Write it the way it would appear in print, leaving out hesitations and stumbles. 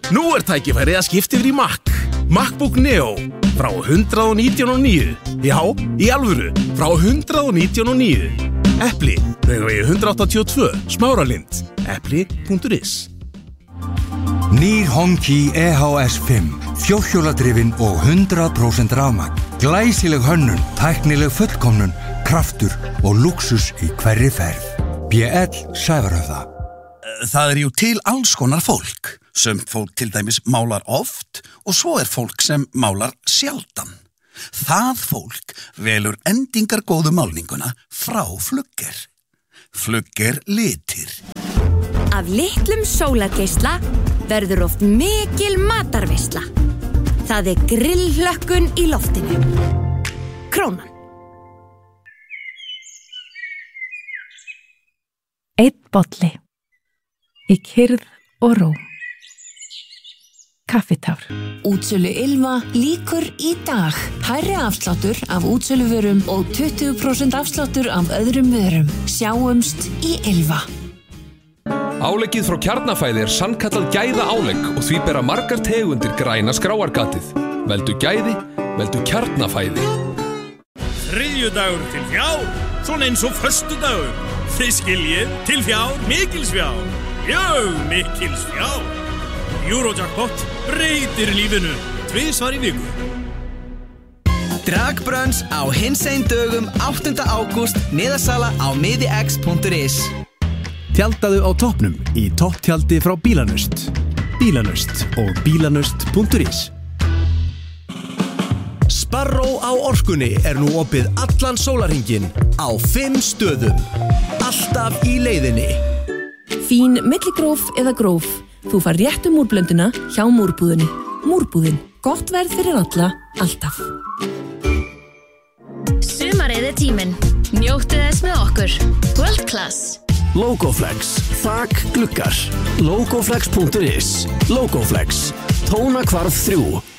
Nú tækifærið að skipta yfir í Mac. MacBook Neo frá 119.9. Já, í alvöru, frá 119.9. Epli, Laugavegi 182, Smáralind. Epli.is. Nýr Honki EHS5, fjórhjóladrifin og 100% rafmagn. Glæsileg hönnun, tæknileg fullkomnun, kraftur og luxus í hverri ferð. BL Sævarhöfða. Það jú til alls konar fólk. Sumt fólk til dæmis málar oft og svo fólk sem málar sjaldan. Það fólk velur endingargóðu málninguna frá Flugger. Flugger litir. Af litlum sólargeisla verður oft mikil matarveisla. Það grillhlökkun í loftinu. Krónan. Einn bolli. Í kyrrð og ró. Kaffitár. Útsölu Ylva lýkur í dag. Hærri afsláttur af útsöluvörum og 20% afsláttur af öðrum vörum. Sjáumst í Ylva. Áleggið frá Kjarnafæði sannkallað gæða álegg og því bera margar tegundir græna skráargatið. Veldu gæði, veldu Kjarnafæði. Þriðjudagur til fjár, svona eins og föstudagur. Þið skiljið til fjár, mikils fjár. Mjög mikils fjár. Eurojackpot breytir lífinu 2 svar í viku. Dragbrönns á hinsegin dögum 8. ágúst, miðasala á miðix.is. Tjaldaðu á toppnum í topptjaldi frá Bílanust. Bílanust og bílanust.is. Sparró á Orkunni nú opið allan sólarhringinn á 5 stöðum. Alltaf í leiðinni. Fín milligróf eða gróf. Þú fær réttu múrblönduna hjá Múrbúðinni. Múrbúðin. Gott verð fyrir alla, alltaf. Sumarið tíminn. Njóttu þess með okkur. World Class. Logoflex. Þak gluggar. Logoflex.is. Logoflex. Tónakvarf 3.